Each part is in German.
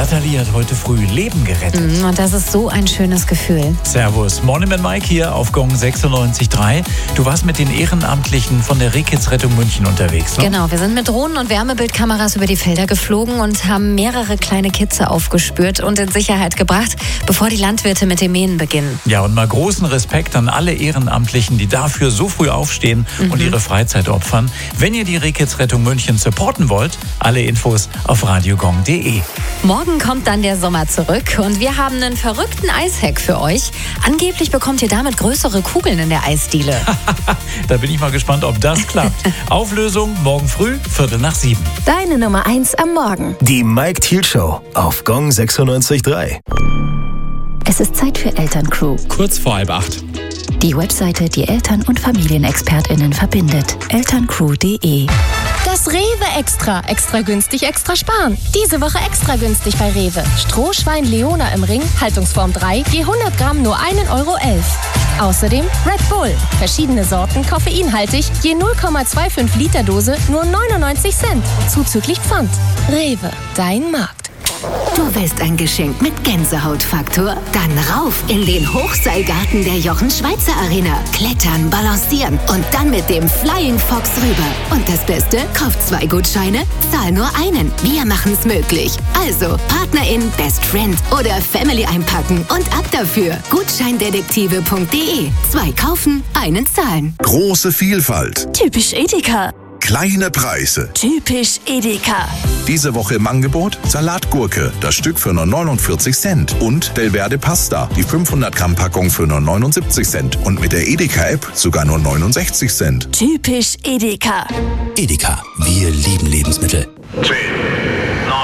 Nathalie hat heute früh Leben gerettet. Und das ist so ein schönes Gefühl. Servus, Morning mit Mike hier auf Gong 96.3. Du warst mit den Ehrenamtlichen von der Rehkitz-Rettung München unterwegs, ne? Genau, wir sind mit Drohnen und Wärmebildkameras über die Felder geflogen und haben mehrere kleine Kitze aufgespürt und in Sicherheit gebracht, bevor die Landwirte mit dem Mähen beginnen. Ja, und mal großen Respekt an alle Ehrenamtlichen, die dafür so früh aufstehen und ihre Freizeit opfern. Wenn ihr die Rehkitz-Rettung München supporten wollt, alle Infos auf radiogong.de. Morgen kommt dann der Sommer zurück und wir haben einen verrückten Eishack für euch. Angeblich bekommt ihr damit größere Kugeln in der Eisdiele. Da bin ich mal gespannt, ob das klappt. Auflösung morgen früh, 6:45. Deine Nummer 1 am Morgen. Die Mike Thiel Show auf Gong 96.3. Es ist Zeit für Elterncrew. Kurz vor 7:30. Die Webseite, die Eltern- und FamilienexpertInnen verbindet. elterncrew.de. Das Rewe Extra. Extra günstig, extra sparen. Diese Woche extra günstig bei Rewe. Strohschwein Leona im Ring, Haltungsform 3, je 100 Gramm nur 1,11 Euro. Außerdem Red Bull. Verschiedene Sorten, koffeinhaltig, je 0,25 Liter Dose, nur 99 Cent. Zuzüglich Pfand. Rewe, dein Markt. Du willst ein Geschenk mit Gänsehautfaktor? Dann rauf in den Hochseilgarten der Jochen-Schweizer Arena. Klettern, balancieren und dann mit dem Flying Fox rüber. Und das Beste, kauft 2 Gutscheine, zahl nur einen. Wir machen's möglich. Also, PartnerIn, Best Friend oder Family einpacken und ab dafür. Gutscheindetektive.de. 2 kaufen, einen zahlen. Große Vielfalt. Typisch Edeka. Kleine Preise. Typisch Edeka. Diese Woche im Angebot Salatgurke, das Stück für nur 49 Cent. Und Belverde Pasta, die 500 Gramm Packung für nur 79 Cent. Und mit der Edeka-App sogar nur 69 Cent. Typisch Edeka. Edeka, wir lieben Lebensmittel. 10, 9,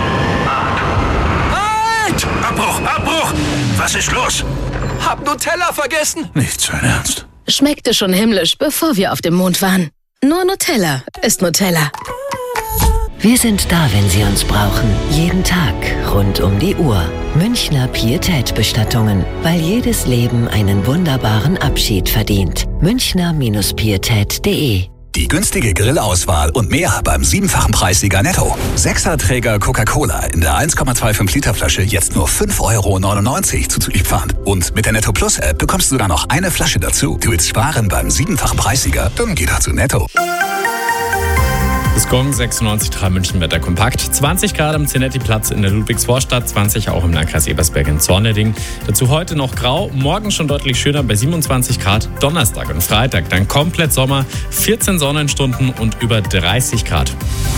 8. Halt! Abbruch! Was ist los? Hab Nutella vergessen. Nicht sein Ernst. Schmeckte schon himmlisch, bevor wir auf dem Mond waren. Nur Nutella ist Nutella. Wir sind da, wenn Sie uns brauchen. Jeden Tag, rund um die Uhr. Münchner Pietät-Bestattungen. Weil jedes Leben einen wunderbaren Abschied verdient. Münchner-Pietät.de. Die günstige Grillauswahl und mehr beim 7-fachen Preissieger Netto. 6er-Träger Coca-Cola in der 1,25 Liter Flasche jetzt nur 5,99 € zuzüglich Pfand. Und mit der Netto Plus App bekommst du sogar noch eine Flasche dazu. Du willst sparen beim 7-fachen Preissieger? Dann geh doch zu Netto. Das Gong 96.3 München Wetter kompakt. 20 Grad am Zenetti-Platz in der Ludwigsvorstadt, 20 auch im Landkreis Ebersberg in Zorneding. Dazu heute noch grau, morgen schon deutlich schöner bei 27 Grad. Donnerstag und Freitag dann komplett Sommer, 14 Sonnenstunden und über 30 Grad.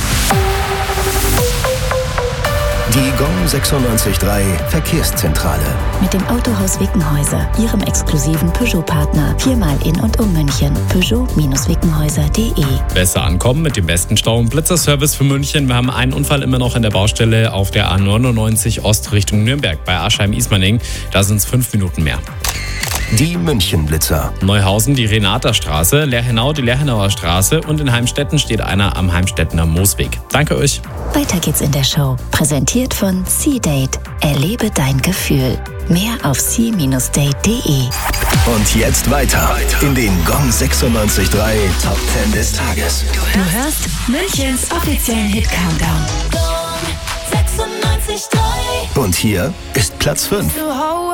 Die Gong 96.3 Verkehrszentrale. Mit dem Autohaus Wickenhäuser, Ihrem exklusiven Peugeot-Partner. 4-mal in und um München. Peugeot-Wickenhäuser.de. Besser ankommen mit dem besten Stau- und Blitzerservice für München. Wir haben einen Unfall immer noch in der Baustelle auf der A99 Ost Richtung Nürnberg bei Aschheim-Ismaning. Da sind es 5 Minuten mehr. Die München-Blitzer. Neuhausen die Renata-Straße, Lerchenau die Lerchenauer Straße und in Heimstetten steht einer am Heimstettener Moosweg. Danke euch. Weiter geht's in der Show. Präsentiert von C-Date. Erlebe dein Gefühl. Mehr auf c-date.de. Und jetzt weiter in den Gong 96.3 Top 10 des Tages. Du hörst Münchens offiziellen Hit-Countdown. Und hier ist Platz 5.